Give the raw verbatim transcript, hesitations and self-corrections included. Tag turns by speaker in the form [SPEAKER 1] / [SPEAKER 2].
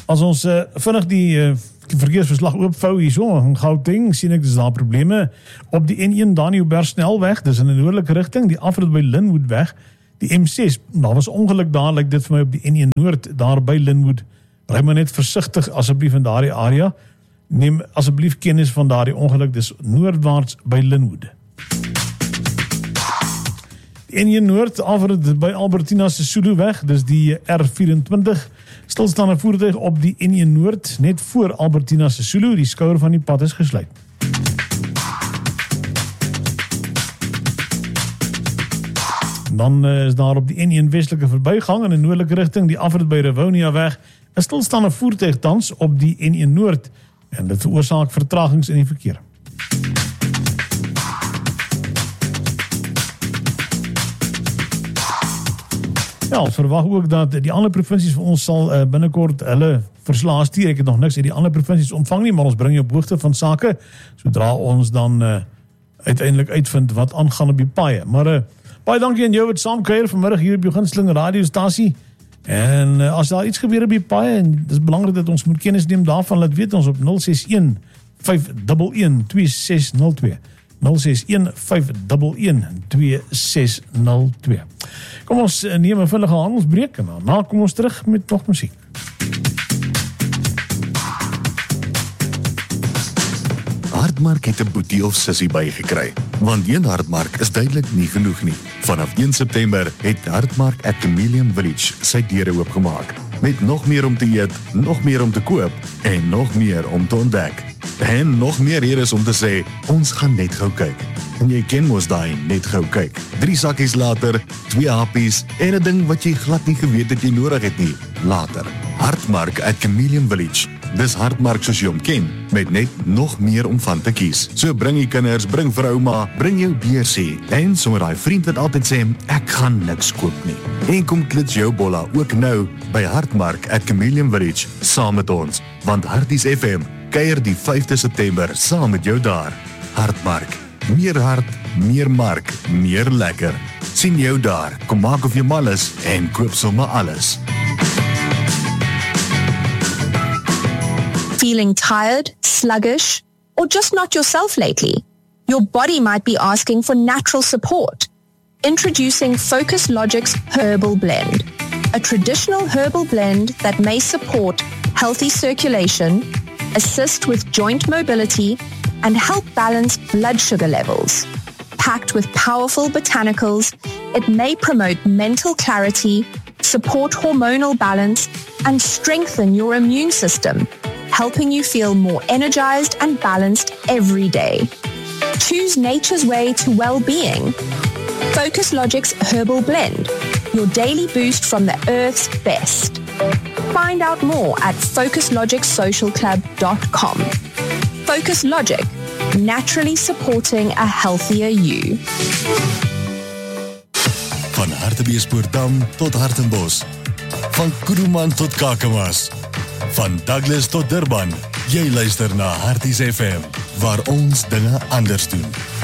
[SPEAKER 1] As ons uh, vinnig die uh, verkeersverslag oopvou hierso in Gauteng, sien ek dis daar probleme op die N een Daniëlberg snelweg, dis in 'n noordelike rigting, die afrit by Linwoodweg, die M ses, daar was ongeluk daar, lyk dit vir my op die N een Noord, daar by Linwood. Ry maar net versigtig asseblief in daardie area. Neem asseblief kennis van daardie ongeluk, dis noordwaarts by Linwood. Die N een Noord, afrit by Albertina Sisuluweg, dis die R vyf-en-twintig, stilstaande voertuig op die N een Noord, net voor Albertina Sisulu, die skouer van die pad is gesluit. Dan uh, is daar op die N een westelike verbygang in 'n noordelike rigting, die afrit by Rivonia weg, 'n stilstaande voertuig tans op die N een Noord, en dit veroorsaak vertragings in die verkeer. Ja, ons verwag ook dat die ander provinsies vir ons sal uh, binnekort hulle verslae stuur. Ek het nog niks uit die ander provinsies ontvang nie, maar ons bring jou op hoogte van sake, sodra ons dan uh, uiteindelik uitvind wat aangaan op die paaie. Maar uh, baie dankie aan jou wat saamkuier vanmiddag hier op jou gunsteling radiostasie. En uh, as daar iets gebeur op die paaie, en dit is belangrik dat ons moet kennis neem daarvan, laat weet ons op nul ses een vyf een een twee ses nul twee. nul ses een vyf een een twee ses nul twee. Kom ons neem 'n vinnige handelsbreek en daarna kom ons terug met nog musiek.
[SPEAKER 2] Hartmark het 'n boetie of sussie bygekry, want een Hartmark is duidelik nie genoeg nie. Vanaf een September het Hartmark at Chameleon Village sy deure oopgemaak, met nog meer om te eet, nog meer om te koop en nog meer om te ontdek. En nog meer redes om te sê, ons gaan net gou kyk. En jy ken mos daai net gou kyk. Drie sakkies later, twee happies en 'n ding wat jy glad nie geweet het jy nodig het nie. Later. Hartmark at Chameleon Village. Dis Hartmark soos jy hom ken, met net nog meer om van te kies. So bring jy kinders, bring vir ouma, bring jou beursie en sommer daai vriend wat altyd sê, ek gaan niks koop nie. En kom klits jou bolla ook nou by Hartmark at Chameleon Village saam met ons, want Harties F M kuier die vyfde September saam met jou daar. Hartmark. Meer hart, meer mark, meer lekker. Sien jou daar, kom maak of jy mal is en koop sommer alles.
[SPEAKER 3] Feeling tired, sluggish, or just not yourself lately? Your body might be asking for natural support. Introducing Focus Logic's Herbal Blend, a traditional herbal blend that may support healthy circulation, assist with joint mobility, and help balance blood sugar levels. Packed with powerful botanicals, it may promote mental clarity, support hormonal balance, and strengthen your immune system, helping you feel more energized and balanced every day. Choose nature's way to well-being. Focus Logic's Herbal Blend, your daily boost from the earth's best. Find out more at focus logic social club dot com. Focus Logic, naturally supporting a healthier you.
[SPEAKER 2] Van Hartbeespoortdam tot Hartenbos. Van Kuruman tot Kakamas. Van Douglas tot Durban. Jy luister na Harties F M, waar ons dinge anders doen.